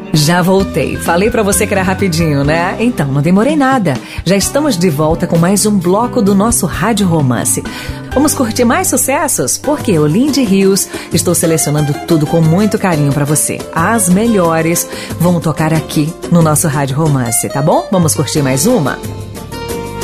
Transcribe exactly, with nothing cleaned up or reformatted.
Já voltei. Falei pra você que era rapidinho, né? Então, não demorei nada. Já estamos de volta com mais um bloco do nosso Rádio Romance. Vamos curtir mais sucessos? Porque eu, Lindy Rios, estou selecionando tudo com muito carinho pra você. As melhores vão tocar aqui no nosso Rádio Romance, tá bom? Vamos curtir mais uma?